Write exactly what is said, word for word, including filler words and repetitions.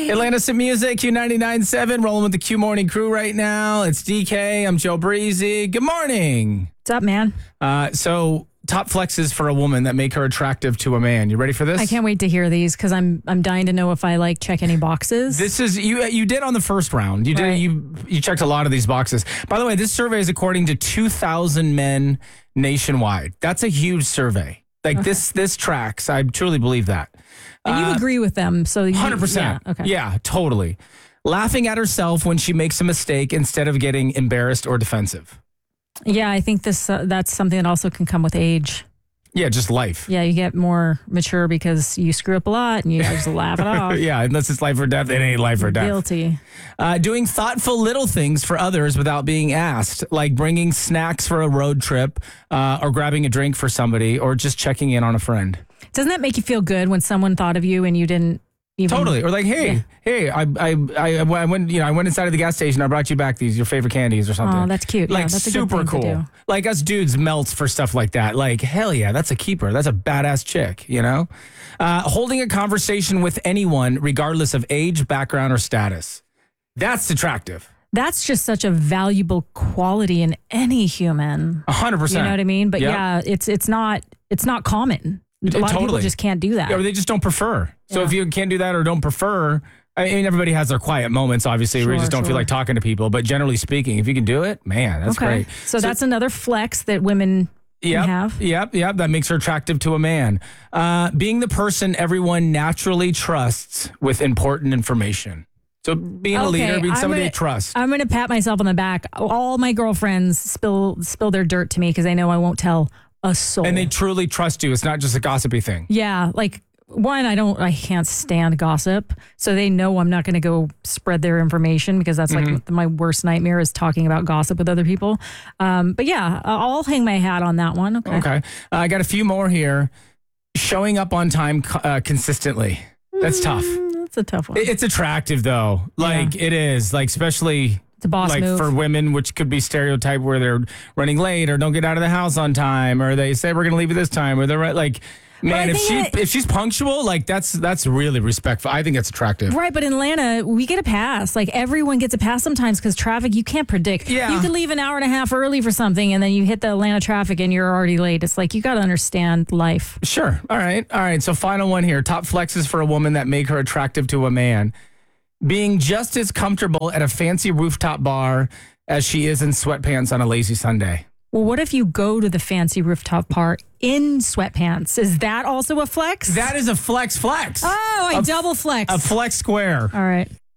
Atlanta Some Music, Q ninety-nine point seven, rolling with the Q Morning Crew right now. It's D K. I'm Joe Breezy. Good morning. What's up, man? Uh, so, top flexes for a woman that make her attractive to a man. You ready for this? I can't wait to hear these because I'm I'm dying to know if I like check any boxes. This is you. You did on the first round. You did. Right. You you checked a lot of these boxes. By the way, this survey is according to two thousand men nationwide. That's a huge survey. Like Okay. this. This tracks. I truly believe that. And you Uh, agree with them, so you, one hundred percent. Yeah, okay. Yeah, totally. Laughing at herself when she makes a mistake instead of getting embarrassed or defensive. Yeah, I think this uh, that's something that also can come with age. Yeah, just life. Yeah, you get more mature because you screw up a lot and you just laugh it off. Yeah, unless it's life or death, it ain't life or death. Guilty. Uh, doing thoughtful little things for others without being asked, like bringing snacks for a road trip uh, or grabbing a drink for somebody or just checking in on a friend. Doesn't that make you feel good when someone thought of you and you didn't even... Totally. Or like, hey, Yeah. hey, I, I, I, I went, you know, I went inside of the gas station. I brought you back these, your favorite candies or something. Oh, that's cute. Like Yeah, that's a good super thing to cool. do. Like us dudes melts for stuff like that. Like, hell yeah, that's a keeper. That's a badass chick, you know? Uh, holding a conversation with anyone, regardless of age, background, or status. That's attractive. That's just such a valuable quality in any human. A hundred You percent. know what I mean? But Yep. yeah, it's it's not it's not common. A lot of people Totally. just can't do that. Yeah, or they just don't prefer. So Yeah. if you can't do that or don't prefer, I mean, everybody has their quiet moments, obviously, where you Sure, just don't feel sure. like talking to people. But generally speaking, if you can do it, man, that's okay. great. So, that's another flex that women Yep, can have. yep, yep. That makes her attractive to a man. Uh, being the person everyone naturally trusts with important information. So being a Okay, leader, being I'm somebody gonna- to trust. I'm going to pat myself on the back. All my girlfriends spill spill their dirt to me because they know I won't tell a soul. And they truly trust you. It's not just a gossipy thing. yeah, like one, I don't, I can't stand gossip, so they know I'm not going to go spread their information because that's like Mm-hmm. my worst nightmare is talking about gossip with other people. Um, but yeah, I'll hang my hat on that one. Okay. Okay. Uh, I got a few more here. Showing up on time uh, consistently. That's tough. Mm, that's a tough one. It- It's attractive though. Like it is. Like especially It's a boss like move. for women, which could be stereotyped where they're running late or don't get out of the house on time, or they say we're gonna leave at this time, or they're right like I man, if she think it- if she's punctual, like that's that's really respectful. I think that's attractive. Right, but in Atlanta, we get a pass. Like everyone gets a pass sometimes because traffic, you can't predict. Yeah. You can leave an hour and a half early for something and then you hit the Atlanta traffic and you're already late. It's like you got to understand life. Sure. All right. All right. So final one here. Top flexes for a woman that make her attractive to a man. Being just as comfortable at a fancy rooftop bar as she is in sweatpants on a lazy Sunday. Well, what if you go to the fancy rooftop part in sweatpants? Is that also a flex? That is a flex flex. oh, I a, double flex. A flex square. All right.